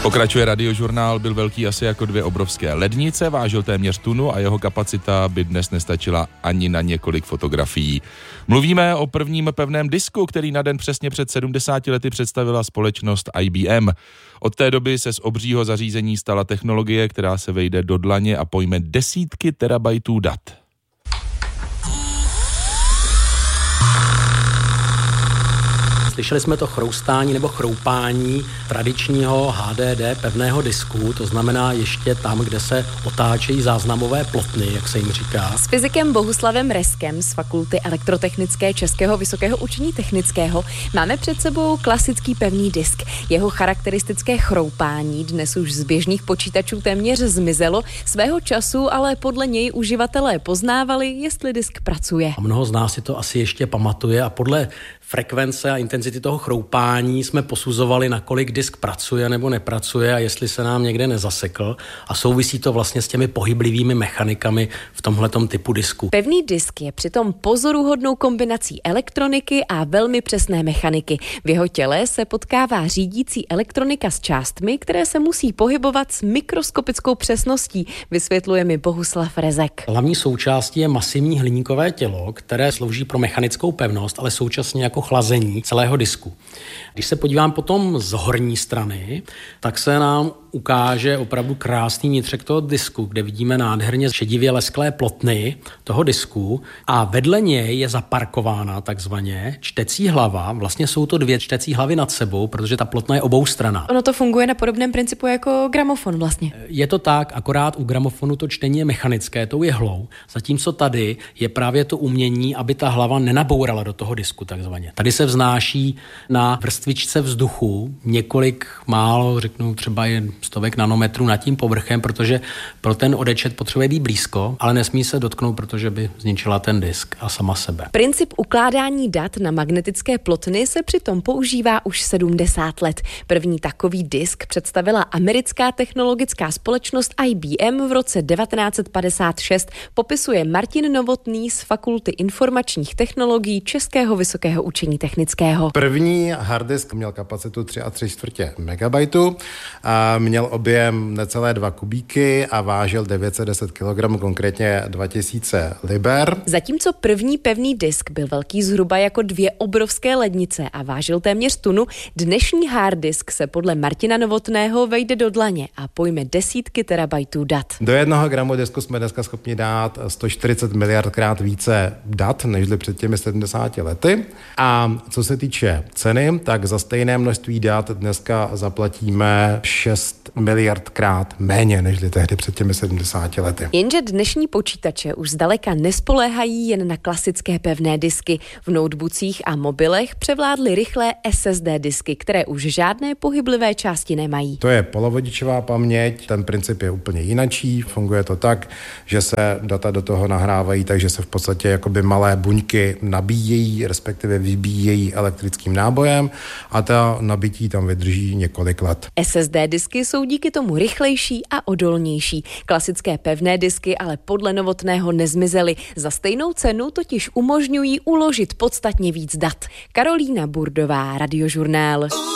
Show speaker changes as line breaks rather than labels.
Pokračuje Radiožurnál, byl velký asi jako 2 obrovské lednice, vážil téměř tunu a jeho kapacita by dnes nestačila ani na několik fotografií. Mluvíme o prvním pevném disku, který na den přesně před 70 lety představila společnost IBM. Od té doby se z obřího zařízení stala technologie, která se vejde do dlaně a pojme desítky terabajtů dat.
Slyšeli jsme to chroustání nebo chroupání tradičního HDD pevného disku, to znamená ještě tam, kde se otáčejí záznamové plotny, jak se jim říká.
S fyzikem Bohuslavem Reskem z Fakulty elektrotechnické Českého vysokého učení technického máme před sebou klasický pevný disk. Jeho charakteristické chroupání dnes už z běžných počítačů téměř zmizelo, svého času ale podle něj uživatelé poznávali, jestli disk pracuje.
A mnoho z nás si to asi ještě pamatuje a podle frekvence a intenzity toho chroupání jsme posuzovali, nakolik disk pracuje nebo nepracuje a jestli se nám někde nezasekl, a souvisí to vlastně s těmi pohyblivými mechanikami v tomhletom typu disku.
Pevný disk je přitom pozoruhodnou kombinací elektroniky a velmi přesné mechaniky. V jeho těle se potkává řídící elektronika s částmi, které se musí pohybovat s mikroskopickou přesností, vysvětluje mi Bohuslav Rezek.
Hlavní součástí je masivní hliníkové tělo, které slouží pro mechanickou pevnost, ale současně jako chlazení celého disku. Když se podívám potom z horní strany, tak se nám ukáže opravdu krásný vnitřek toho disku, kde vidíme nádherně šedivě lesklé plotny toho disku a vedle něj je zaparkována takzvaně čtecí hlava. Vlastně jsou to 2 čtecí hlavy nad sebou, protože ta plotna je oboustranná.
Ono to funguje na podobném principu jako gramofon vlastně.
Je to tak, akorát u gramofonu to čtení je mechanické, tou jehlou, zatímco tady je právě to umění, aby ta hlava nenabourala do toho disku takzvaně. Tady se vznáší na vrstvičce vzduchu několik málo, řeknu třeba jen stovek nanometrů nad tím povrchem, protože pro ten odečet potřebuje být blízko, ale nesmí se dotknout, protože by zničila ten disk a sama sebe.
Princip ukládání dat na magnetické plotny se přitom používá už 70 let. První takový disk představila americká technologická společnost IBM v roce 1956, popisuje Martin Novotný z Fakulty informačních technologií Českého vysokého učení technického.
První harddisk měl kapacitu 3,75 MB a měl objem necelé 2 kubíky a vážil 910 kg, konkrétně 2000 liber.
Zatímco první pevný disk byl velký zhruba jako 2 obrovské lednice a vážil téměř tunu, dnešní harddisk se podle Martina Novotného vejde do dlaně a pojme desítky terabajtů dat.
Do 1 gramu disku jsme dneska schopni dát 140 miliardkrát více dat, než před těmi 70 lety. A co se týče ceny, tak za stejné množství dat dneska zaplatíme 6 miliardkrát méně, než tehdy před těmi 70 lety.
Jenže dnešní počítače už zdaleka nespoléhají jen na klasické pevné disky. V noteboocích a mobilech převládly rychlé SSD disky, které už žádné pohyblivé části nemají.
To je polovodičová paměť, ten princip je úplně jinačí. Funguje to tak, že se data do toho nahrávají, takže se v podstatě jakoby malé buňky nabíjejí, respektive vybíjejí elektrickým nábojem a ta nabití tam vydrží několik let.
SSD disky jsou díky tomu rychlejší a odolnější. Klasické pevné disky ale podle Novotného nezmizely. Za stejnou cenu totiž umožňují uložit podstatně víc dat. Karolína Burdová, Radiožurnál.